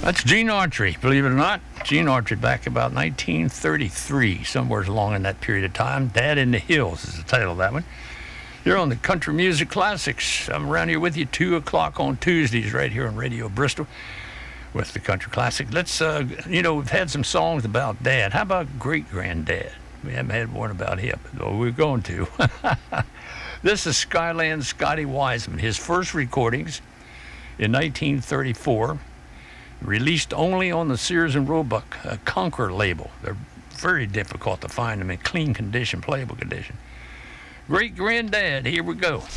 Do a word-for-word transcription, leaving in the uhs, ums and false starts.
That's Gene Autry, believe it or not. Gene Autry back about nineteen thirty-three, somewhere along in that period of time. Dad in the Hills is the title of that one. You're on the Country Music Classics. I'm around here with you two o'clock on Tuesdays right here on Radio Bristol with the Country Classic. Let's, uh, you know, we've had some songs about Dad. How about Great-Granddad? We haven't had one about him, though we're going to. This is Skyland Scotty Wiseman. His first recordings in nineteen thirty-four, released only on the Sears and Roebuck uh, Conquer label. They're very difficult to find them in clean condition, playable condition. Great Granddad, here we go.